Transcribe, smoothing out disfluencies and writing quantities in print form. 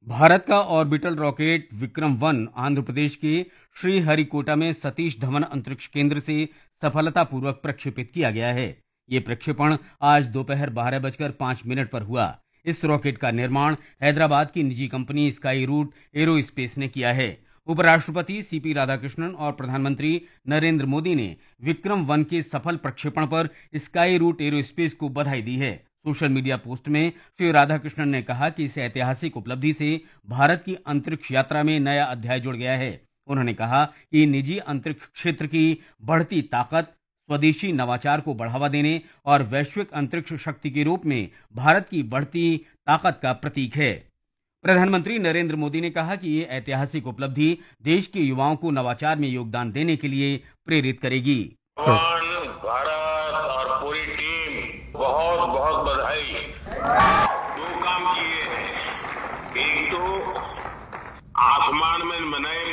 भारत का orbital rocket विक्रम-1 Andhra Pradesh के श्रीहरिकोटा में सतीश धवन अंतरिक्ष केंद्र से सफलतापूर्वक प्रक्षेपित किया गया है। ये प्रक्षेपण आज दोपहर 12:05 पर हुआ। इस रॉकेट का निर्माण हैदराबाद की निजी कंपनी स्काई रूट एरोस्पेस ने किया है। उपराष्ट्रपति सीपी राधाकृष्णन और प्रधानमंत्री नरेंद्र मोदी ने विक्रम-1 के सफल प्रक्षेपण पर स्काई रूट एरोस्पेस को बधाई दी है। सोशल मीडिया पोस्ट में श्री राधाकृष्णन ने कहा कि इस ऐतिहासिक उपलब्धि से भारत की अंतरिक्ष यात्रा में नया अध्याय जुड़ गया है। उन्होंने कहा कि निजी अंतरिक्ष क्षेत्र की बढ़ती ताकत स्वदेशी नवाचार को बढ़ावा देने और वैश्विक अंतरिक्ष शक्ति के रूप में भारत की बढ़ती ताकत का प्रतीक है। प्रधानमंत्री नरेंद्र मोदी ने कहा कि ये ऐतिहासिक उपलब्धि देश के युवाओं को नवाचार में योगदान देने के लिए प्रेरित करेगी। भारत और पूरी टीम बहुत बहुत बधाई। दो काम किए हैं, एक तो आसमान में नए